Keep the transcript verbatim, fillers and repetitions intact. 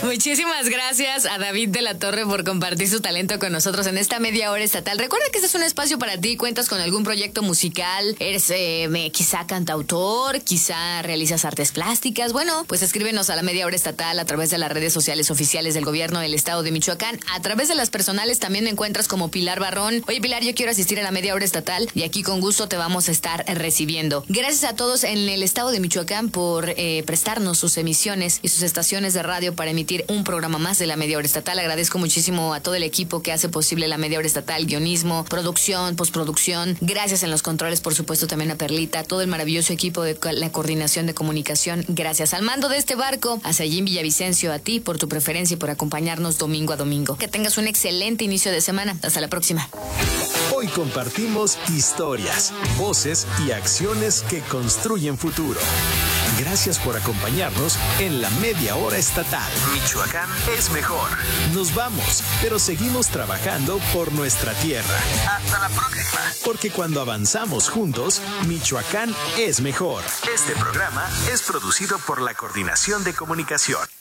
Muchísimas gracias a David de la Torre por compartir su talento con nosotros en esta media hora estatal. Recuerda que este es un espacio para ti. Cuentas con algún proyecto musical, eres eh, quizá cantautor, quizá realizas artes plásticas. Bueno, pues escríbenos a la media hora estatal a través de las redes sociales oficiales del gobierno del estado de Michoacán. A través de las personales también me encuentras como Pilar Barrón. Oye, Pilar, yo quiero asistir a la media hora estatal y aquí con gusto te vamos a estar recibiendo. Gracias a todos en el estado de Michoacán por eh, prestarnos sus emisiones y sus estaciones de radio para emitir un programa más de la media hora estatal. Agradezco muchísimo a todo el equipo que hace posible la media hora estatal, guionismo, producción, postproducción. Gracias en los controles, por supuesto, también a Perlita, todo el maravilloso equipo de la coordinación de comunicación. Gracias al mando de este barco, a Sayín Villavicencio, a ti por tu preferencia y por acompañarnos domingo a domingo. Que tengas un excelente inicio de semana. Hasta la próxima. Hoy compartimos historias, voces y acciones que construyen futuro. Gracias por acompañarnos en la media hora estatal. Michoacán es mejor. Nos vamos, pero seguimos trabajando por nuestra tierra. Hasta la próxima. Porque cuando avanzamos juntos, Michoacán es mejor. Este programa es producido por la Coordinación de Comunicación.